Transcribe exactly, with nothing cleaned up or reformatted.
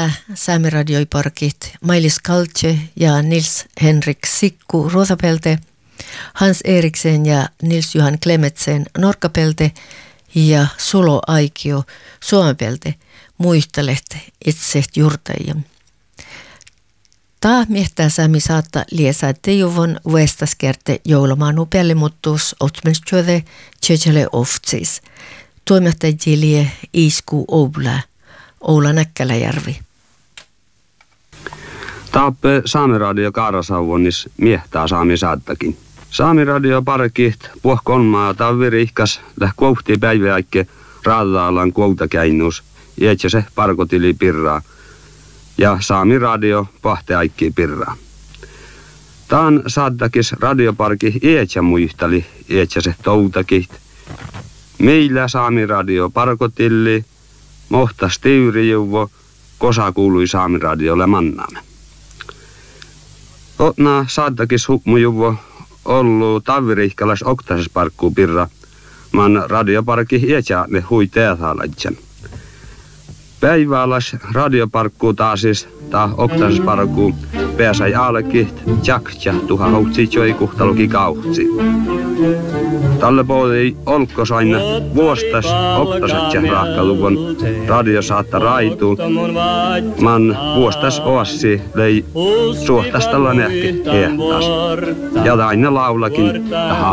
miehtää saamiradioi-parkit Mailis Kaltse ja Nils Henrik Sikku Ruotapelte, Hans Eriksen ja Nils Johan Klemetsen Norkapelte ja Sulo Aikio Suomepelte muistelehte itse juurtajia. Taa miehtää saami saatta liesää tejuvon vuestaskerte joulumaan upellimuttuus otmenstjöde tjejele oftsis. Toimittajille Iisku Oula, Oula Näkkäläjärvi. Taappe Saamiradio Kaarasauvonis miehtää saami saattakin. Saamiradio parkit puhkonmaa tavvirihkas läh kuohti päiväaikke raadaalan kuoutakäinnus, jätsä se parkotili pirraa ja Saamiradio pahteaikki pirraa. Taan saattakis radioparki jätsä muistali jätsä se toutakit. Meillä Saamiradio parkotilli, mohtas tyyrijuvo, kosa kuului Saamiradiolle mannaamme. Otna saattakis hukmujuvo ollu tavvirihkalas oktases parkkuu pirra, man radioparki jätsä ne hui teathaalaitsen. Päiväälas radioparkkuu taasis ta oktases parkkuu pääsai aalekit tjaktja tuha houtsitsoi kuhtaluki kauhtsi. Tällä puolella olkos aina vuostas oktasetja rahkaluvon radio saatta raituu. Man vuostas oassi lei suhtas tällä nähki ehtaas. Ja aina laulakin tähän